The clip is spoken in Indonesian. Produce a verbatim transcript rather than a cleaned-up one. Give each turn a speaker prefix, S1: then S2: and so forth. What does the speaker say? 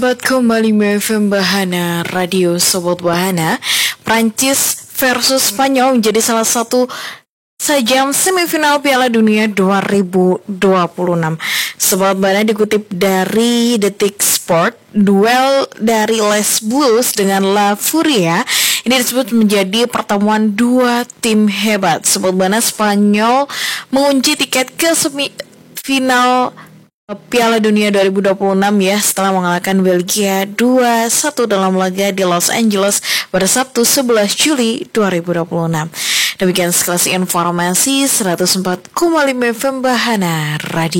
S1: Buat kembali F M Bahana Radio Sobat Bahana, Prancis versus Spanyol menjadi salah satu saja semifinal Piala Dunia dua ribu dua puluh enam. Sobat Bahana dikutip dari Detik Sport, duel dari Les Blues dengan La Furia ini disebut menjadi pertemuan dua tim hebat. Sobat Bahana, Spanyol mengunci tiket ke semifinal Piala Dunia dua ribu dua puluh enam ya setelah mengalahkan Belgia dua satu dalam laga di Los Angeles pada Sabtu sebelas Juli dua ribu dua puluh enam. Demikian sekelas informasi seratus empat koma lima F M Bahana Radio.